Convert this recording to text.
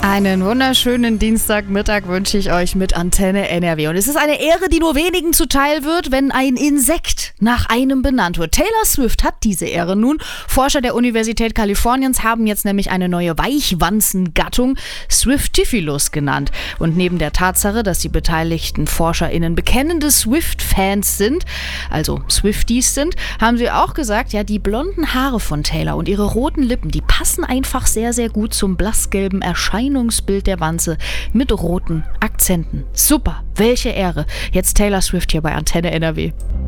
Einen wunderschönen Dienstagmittag wünsche ich euch mit Antenne NRW. Und es ist eine Ehre, die nur wenigen zuteil wird, wenn ein Insekt nach einem benannt wird. Taylor Swift hat diese Ehre nun. Forscher der Universität Kaliforniens haben jetzt nämlich eine neue Weichwanzengattung Swiftifilus genannt. Und neben der Tatsache, dass die beteiligten ForscherInnen bekennende Swift-Fans sind, also Swifties sind, haben sie auch gesagt, ja, die blonden Haare von Taylor und ihre roten Lippen, die passen einfach sehr, sehr gut zum blassgelben Erscheinungsbild der Wanze mit roten Akzenten. Super, welche Ehre. Jetzt Taylor Swift hier bei Antenne NRW.